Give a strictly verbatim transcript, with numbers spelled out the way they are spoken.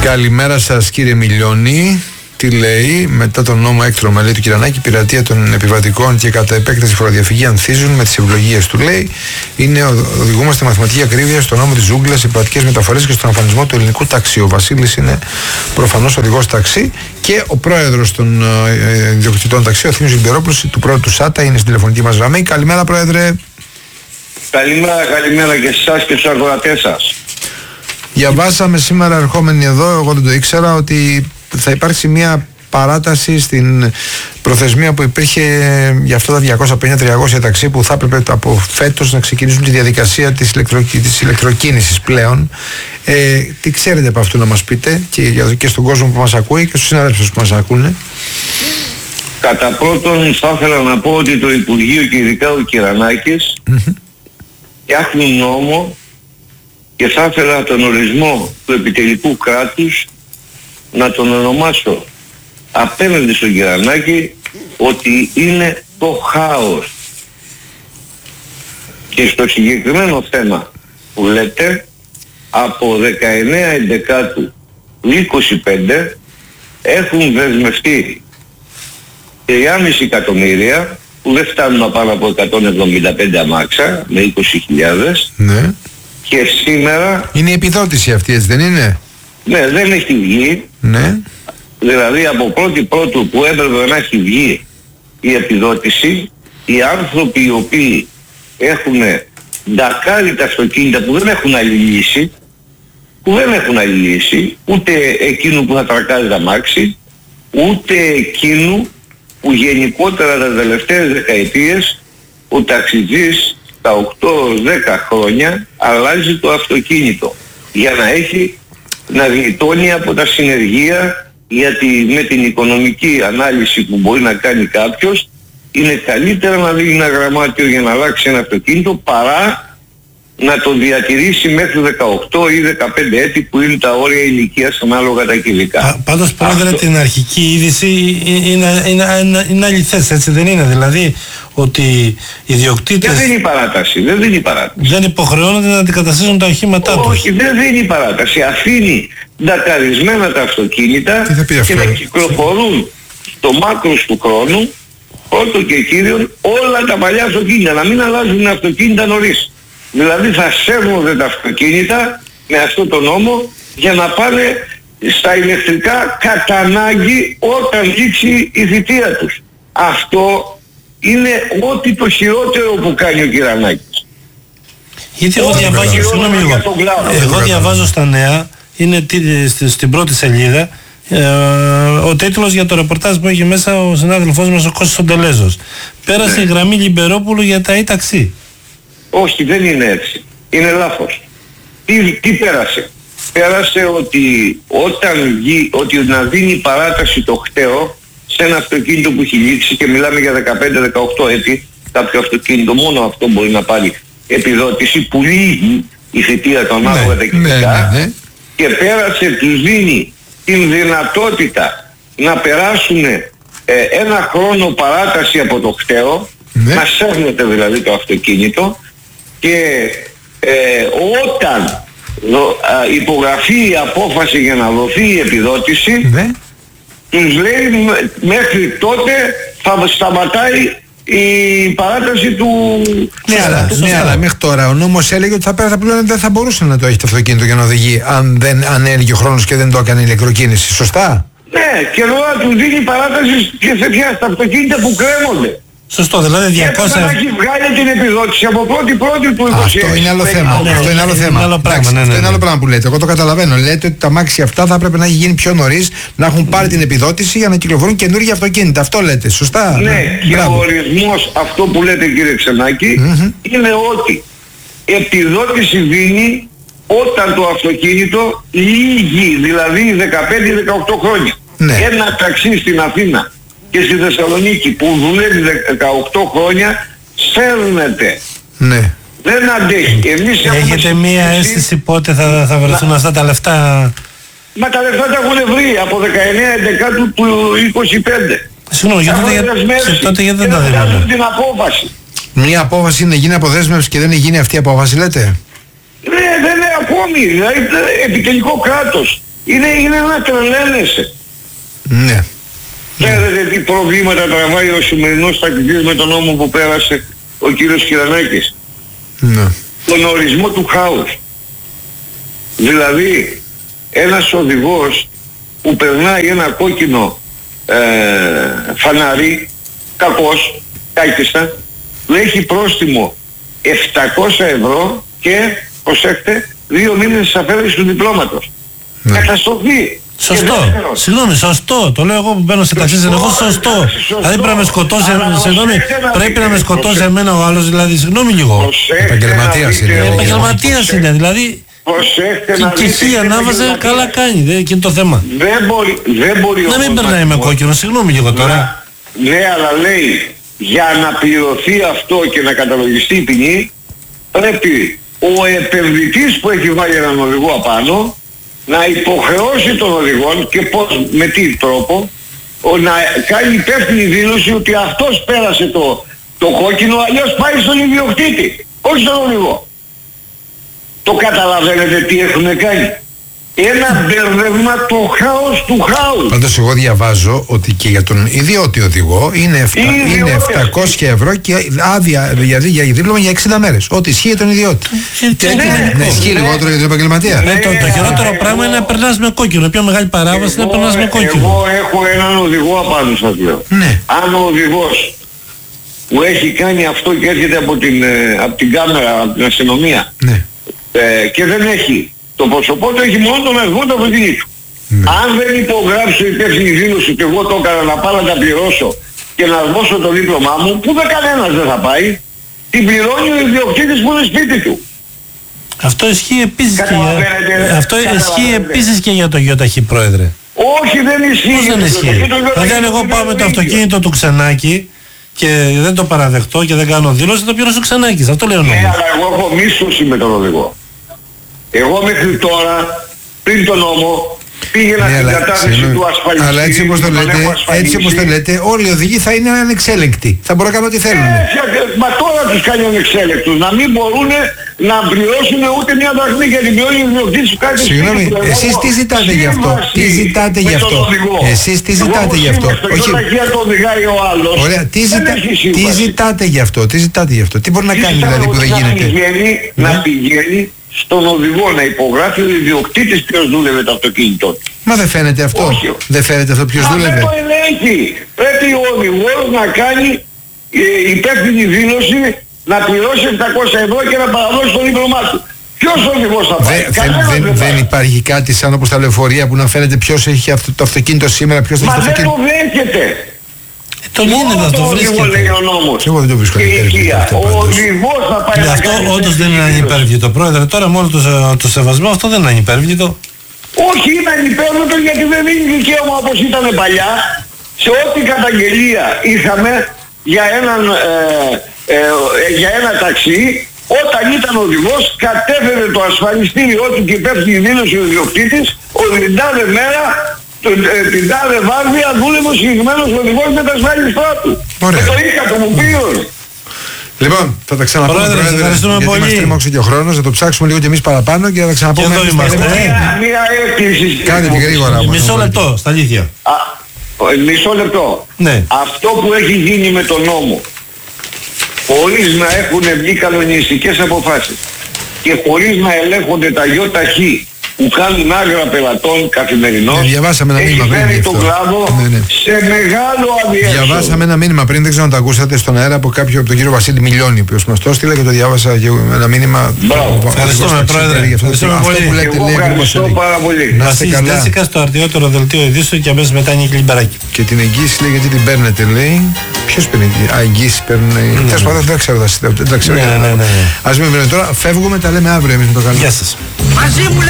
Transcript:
Καλημέρα σας κύριε Μιλιώνη. Τι λέει, μετά τον νόμο έκτρωμα, λέει του Κυρανάκη, η πειρατεία των επιβατικών και κατά επέκταση φοροδιαφυγή ανθίζουν με τις ευλογίες του, λέει. Είναι, οδηγούμαστε μαθηματική ακρίβεια στον νόμο της ζούγκλας, οι επιβατικές μεταφορές και στον αφανισμό του ελληνικού ταξί. Ο Βασίλης είναι προφανώς οδηγός ταξί και ο πρόεδρος των ε, ιδιοκτητών ταξί, ο Θήμιος Λιμπερόπουλος, του πρώτου ΣΑΤΑ, είναι στην τηλεφωνική μας γραμμή. Καλημέρα, πρόεδρε. Καλημέρα, καλημέρα και εσάς και στους αγορατές σας. Διαβάσαμε σήμερα ερχόμενοι εδώ, εγώ δεν το ήξερα, ότι θα υπάρξει μια παράταση στην προθεσμία που υπήρχε για αυτά τα διακόσια πενήντα με τριακόσια ταξί που θα έπρεπε από φέτος να ξεκινήσουν τη διαδικασία της, ηλεκτρο, της ηλεκτροκίνησης πλέον. Ε, τι ξέρετε από αυτού να μας πείτε και, και στον κόσμο που μας ακούει και στους συναδέλφους που μας ακούνε? Κατά πρώτον θα ήθελα να πω ότι το Υπουργείο και ειδικά ο Κυρανάκης mm-hmm. φτιάχνουν νόμο και θα ήθελα τον ορισμό του επιτελικού κράτους να τον ονομάσω απέναντι στον Κυρανάκη ότι είναι το χάος. Και στο συγκεκριμένο θέμα που λέτε, από δεκαεννέα Ενδεκάτου του είκοσι πέντε έχουν δεσμευτεί τριακόσια εκατομμύρια που δεν φτάνουν πάνω από εκατόν εβδομήντα πέντε αμάξα με είκοσι χιλιάδες. Ναι. Και σήμερα... Είναι η επιδότηση αυτή, έτσι δεν είναι? Ναι, δεν έχει βγει. Ναι. Δηλαδή από πρώτη πρώτου που έπρεπε να έχει βγει η επιδότηση, οι άνθρωποι οι οποίοι έχουν ντακάρει τα αυτοκίνητα που δεν έχουν άλλη λύση, που δεν έχουν άλλη λύση, ούτε εκείνου που θα τρακάζει τα μάξι, ούτε εκείνου που γενικότερα τα τελευταίες δεκαετίες ο ταξιτζής τα οκτώ δέκα χρόνια αλλάζει το αυτοκίνητο για να έχει να γλιτώνει από τα συνεργεία, γιατί με την οικονομική ανάλυση που μπορεί να κάνει κάποιος είναι καλύτερα να δει ένα γραμμάτιο για να αλλάξει ένα αυτοκίνητο παρά να το διατηρήσει μέχρι δεκαοκτώ ή δεκαπέντε έτη που είναι τα όρια ηλικίας ανάλογα τα κυβικά. Πάντως πρόεδρε, αυτό... την αρχική είδηση είναι, είναι, είναι, είναι αληθές, έτσι δεν είναι? Δηλαδή ότι οι ιδιοκτήτες δεν δίνει παράταση, δεν δίνει παράταση. Δεν υποχρεώνονται να αντικαταστήσουν τα οχήματά τους. Όχι, δεν δίνει παράταση. Αφήνει ντακαρισμένα τα αυτοκίνητα και να κυκλοφορούν στο μάκρος του χρόνου, πρώτο και κύριον, όλα τα παλιά αυτοκίνητα, να μην αλλάζουν αυτοκίνητα νωρίς. Δηλαδή θα σέρνονται τα αυτοκίνητα με αυτό το νόμο για να πάνε στα ηλεκτρικά κατά ανάγκη όταν λήξει η θητεία τους. Αυτό είναι ό,τι το χειρότερο που κάνει ο Κυρανάκης. Γιατί εγώ διαβάζω, συγγνώμη εγώ, εγώ διαβάζω στα νέα, είναι στην πρώτη σελίδα, ε, ο τίτλος για το ρεπορτάζ που έχει μέσα ο συνάδελφός μας ο Κώστας Ντελέζος. Πέρασε ναι. η γραμμή Λιμπερόπουλου για τα e-ταξί. Όχι, δεν είναι έτσι. Είναι λάθος. Τι, τι πέρασε? Πέρασε ότι όταν βγει, ότι να δίνει παράταση το χταίο σε ένα αυτοκίνητο που έχει λήξει, και μιλάμε για δεκαπέντε δεκαοκτώ έτη, κάποιο αυτοκίνητο, μόνο αυτό μπορεί να πάρει επιδότηση που λύγει η θητεία των άδων τα κυβικά, ναι, ναι, ναι. Και πέρασε, τους δίνει την δυνατότητα να περάσουν ε, ένα χρόνο παράταση από το χταίο, ναι. να σέρνεται δηλαδή το αυτοκίνητο, και ε, όταν δο, α, υπογραφεί η απόφαση για να δοθεί η επιδότηση, ναι. τους λέει μέχρι τότε θα σταματάει η παράταση του... Ναι, αλλά, ναι, αλλά μέχρι τώρα ο νόμος έλεγε ότι θα πέρα, θα πλέον δεν θα μπορούσε να το έχει το αυτοκίνητο για να οδηγεί αν δεν αν έλυγε ο χρόνος και δεν το έκανε ηλεκτροκίνηση. Σωστά? Ναι, και τώρα του δίνει παράταση και σε πια στα αυτοκίνητα που κρέμονται. Σωστό, δηλαδή διακόσια... Και έχει βγάλει την επιδότηση από πρώτη πρώτη του είκοσι έξι. Αυτό είναι άλλο θέμα. Ναι, αυτό είναι άλλο θέμα. Είναι άλλο πράγμα, Εντάξει, ναι, ναι, αυτό ναι. είναι άλλο πράγμα που λέτε. Εγώ το καταλαβαίνω. Λέτε ότι τα μάξι αυτά θα έπρεπε να έχει γίνει πιο νωρίς, να έχουν πάρει την επιδότηση για να κυκλοφορούν καινούργια αυτοκίνητα. Αυτό λέτε. Σωστά? Ναι, ναι. Και μπράβο. Ο ορισμός, αυτό που λέτε κύριε Ξενάκη, mm-hmm. είναι ότι επιδότηση δίνει όταν το αυτοκίνητο λύγει, δηλαδή δεκαπέντε δεκαοκτώ χρόνια. Ναι. Ένα ταξί στην Αθήνα και στη Θεσσαλονίκη που δουλεύει δεκαοκτώ χρόνια σέρνεται. Ναι. Δεν αντέχει. Εμείς έχετε μία αίσθηση πότε θα, θα βρεθούν να... αυτά τα λεφτά? Μα τα λεφτά τα έχουν βρει από δεκαεννέα Ενδεκάτου του είκοσι πέντε. Συγγνώμη, γιατί τότε γιατί δεν τα δίνουν την απόφαση. Μία απόφαση είναι γίνει αποδέσμευση και δεν είναι γίνει αυτή η απόφαση, λέτε? Ναι, δεν είναι ακόμη. Δηλαδή επιτελικό κράτος. Είναι, είναι να τρελαίνεσαι. Ναι. Ξέρετε τι προβλήματα τραβάει ο σημερινός τακτητής με τον νόμο που πέρασε ο κύριος Κυρανάκης? Ναι. Τον ορισμό του χάους. Δηλαδή ένας οδηγός που περνάει ένα κόκκινο ε, φανάρι, κακός, κάκιστα, του έχει πρόστιμο επτακόσια ευρώ και, προσέχτε, δύο μήνες της αφαίρεσης του διπλώματος. Ναι. Καταστροφή. Σωστό. Συγγνώμη, σωστό. Το λέω εγώ που μπαίνω σε ταξί συνεχώς, σωστό. σωστό. Δηλαδή πρέπει να με σκοτώσει, συγγνώμη, πρέπει να με σκοτώσει προσέ... εμένα ο άλλος, δηλαδή, συγγνώμη λίγο. Επαγγελματίας είναι. Επαγγελματίας είναι, δηλαδή. Και εσύ ανάβαζε, καλά κάνει, δεν είναι το θέμα. Δεν μπορεί, δεν μπορεί να μην περνάει με κόκκινο, συγγνώμη λίγο τώρα. Ναι, αλλά λέει, για να πληρωθεί αυτό και να καταλογιστεί η ποινή, πρέπει ο επενδυτής που έχει βάλει έναν οδηγό απάνω να υποχρεώσει τον οδηγό και πώς, με τι τρόπο, να κάνει υπεύθυνη δήλωση ότι αυτός πέρασε το, το κόκκινο, αλλιώς πάει στον ιδιοκτήτη, όχι στον οδηγό. Το καταλαβαίνετε τι έχουν κάνει? Ένα μπερδεύμα, το χάος του χάους. Πάντως εγώ διαβάζω ότι και για τον ιδιώτη οδηγό είναι, είναι επτακόσια ευρώ και άδεια για, για δίπλωμα για εξήντα μέρες. Ό,τι ισχύει για τον ιδιώτη. Ναι, ισχύει λιγότερο για τον επαγγελματία. Ναι, το, το χειρότερο πράγμα είναι να περνάς με κόκκινο. Πιο μεγάλη παράβαση είναι να περνάς με κόκκινο. Εγώ έχω έναν οδηγό απάνω σας λέω. Ναι. Αν ο οδηγός που έχει κάνει αυτό και έρχεται από την, από την κάμερα, από την αστυνομία, ναι. ε, και δεν έχει το πρόσωπό του, έχει μόνο τον αριθμό του αυτοκινήτου. Ναι. Αν δεν υπογράψω υπεύθυνη δήλωση και εγώ το έκανα να πάω να τα πληρώσω και να δώσω το δίπλωμά μου, που δεν κανένας δεν θα πάει, την πληρώνει ο ιδιοκτήτης που είναι σπίτι του. Αυτό ισχύει επίσης και για, αυτό ισχύει επίσης και για το ΙΟΤΑΧΗ, πρόεδρε. Όχι, δεν ισχύει. Πώς δεν ισχύει? Δηλαδή αν εγώ πάω με το αυτοκίνητο του Ξενάκη και δεν το παραδεχτώ και δεν κάνω δήλωση, θα το πληρώσω Ξενάκης. Αυτό λέει ο νόμος. Ναι, αλλά εγώ έχω μίσθωση με τον οδηγό. Εγώ μέχρι τώρα, πριν τον νόμο, πήγαινα ναι, στην κατάθεση του ασφαλιστή. Αλλά έτσι όπως το λέτε, έτσι όπως το λέτε, όλοι οι οδηγοί θα είναι ανεξέλεγκτοι. Θα μπορούν να κάνουν ό,τι θέλουν. Ε, μα τώρα τους κάνει ανεξέλεγκτους. Να μην μπορούν να πληρώσουν ούτε μια δραχμή για την ποιότητα ιδιοκτήτης του κάτι. Συγγνώμη, εσείς τι ζητάτε γι' αυτό? Τι ζητάτε γι' αυτό? Εσείς τι ζητάτε γι' αυτό? Όχι. Ωραία, τι ζητάτε γι' αυτό? Τι ζητάτε γι' αυτό? Τι μπορεί να κάνει δηλαδή που δεν γίνεται? Να πηγαίνει στον οδηγό να υπογράφει ο ιδιοκτήτης ποιος δούλευε το αυτοκίνητό του. Μα δεν φαίνεται αυτό? Όχι. Δεν φαίνεται αυτό ποιος δούλευε? Δεν το ελέγχει. Πρέπει ο οδηγός να κάνει ε, υπεύθυνη δήλωση, να πληρώσει επτακόσια ευρώ και να παραδώσει το δίπλωμά του. Ποιος οδηγός θα πάει? Δε, δεν, δεν, δεν υπάρχει κάτι σαν όπως τα λεωφορεία που να φαίνεται ποιος έχει αυτό, το αυτοκίνητο σήμερα, ποιος έχει το αυτοκίνητο? Μα δεν το δέχεται. Το λύνει να το βρίσκεται. Εγώ δεν το βρίσκω υπέρβητο. Ο οδηγός θα πάει να αυτό κάνει. Αυτό όντως δεν είναι ανυπέρβλητο, πρόεδρε. Τώρα με όλο το, το σεβασμό αυτό δεν είναι ανυπέρβλητο. Όχι, είναι ανυπέρβλητο γιατί δεν είναι δικαίωμα όπως ήταν παλιά. Σε ό,τι καταγγελία είχαμε για, έναν, ε, ε, ε, για ένα ταξί, όταν ήταν οδηγός κατέφερε το ασφαλιστήριό του και υπεύθυνη δήλωση ο ιδιοκτήτης, ο την τάδε μέρα, την τάδε βάρδια δούλευε ο συγκεκριμένος οδηγός με τα ασφαλιστά του. Και το είχα, το μου πει. Λοιπόν, θα τα ξαναπούμε, Πρόεδρε, Πρόεδρε, ευχαριστούμε γιατί πολύ. μας τρίμωξε και ο χρόνος, θα το ψάξουμε λίγο και εμείς παραπάνω και θα τα ξαναπούμε. Και εδώ είμαστε. Μία έκκληση. Κάντε την γρήγορα. Μισό λεπτό, στα αλήθεια. Α, μισό λεπτό. Ναι. Αυτό που έχει γίνει με τον νόμο, χωρίς να έχουν βγει κανονιστικές αποφάσεις και χωρίς να ελέγχονται τα ΙΟΤΑΧΗ που κάνουν άγρα πελατών καθημερινώς, ναι, διαβάσαμε ένα μήνυμα πριν. Έχει φέρει τον κλάδο ναι, ναι. σε μεγάλο αδιέξοδο. Διαβάσαμε ένα μήνυμα πριν, δεν ξέρω αν το ακούσατε στον αέρα από κάποιο από τον κύριο Βασίλη Μιλιώνη, ο οποίος μας το έστειλε και το διάβασα και ένα μήνυμα. Μπράβο. Ευχαριστούμε, Πρόεδρε. Ευχαριστούμε πολύ. Αυτό που λέτε Εγώ λέει ευχαριστώ πάρα πολύ. Να είστε καλά. Βασίλης στο αρτιότερο δελτίο ειδήσεων και αμέσως μετά είναι η Κλιμπαράκη. Και την εγγύηση λέει γιατί την παίρνετε, λέει. Ποιος παίρνει εγγύηση? Α, εγγύηση παίρνει. Τέλος πάντων δεν ξέρω. Δεν ξέρω. Ας μην βρούμε τώρα. Φεύγουμε, τα λέμε αύριο εμείς με το καλό. Γεια σας. Μαζί μου